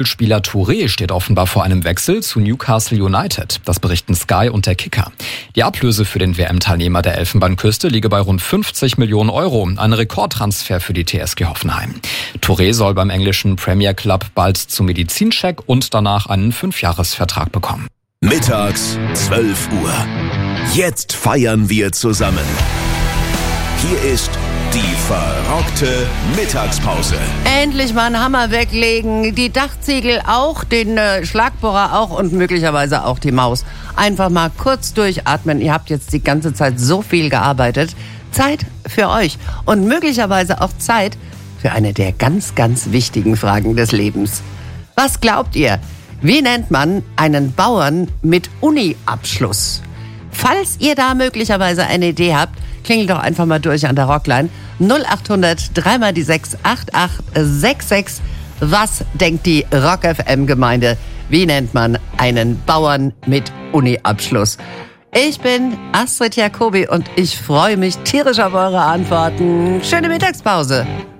Spieler Touré steht offenbar vor einem Wechsel zu Newcastle United. Das berichten Sky und der Kicker. Die Ablöse für den WM-Teilnehmer der Elfenbeinküste liege bei rund 50 Millionen Euro. Ein Rekordtransfer für die TSG Hoffenheim. Touré soll beim englischen Premier Club bald zum Medizincheck und danach einen 5-Jahres-Vertrag bekommen. Mittags 12 Uhr. Jetzt feiern wir zusammen. Hier ist die verrockte Mittagspause. Endlich mal einen Hammer weglegen, die Dachziegel auch, den Schlagbohrer auch und möglicherweise auch die Maus. Einfach mal kurz durchatmen. Ihr habt jetzt die ganze Zeit so viel gearbeitet. Zeit für euch und möglicherweise auch Zeit für eine der ganz, ganz wichtigen Fragen des Lebens. Was glaubt ihr? Wie nennt man einen Bauern mit Uni-Abschluss? Falls ihr da möglicherweise eine Idee habt, klingelt doch einfach mal durch an der Rockline 0800 3 die 6 8866. Was denkt die Rock FM Gemeinde? Wie nennt man einen Bauern mit Uni-Abschluss? Ich bin Astrid Jacobi und ich freue mich tierisch auf eure Antworten. Schöne Mittagspause.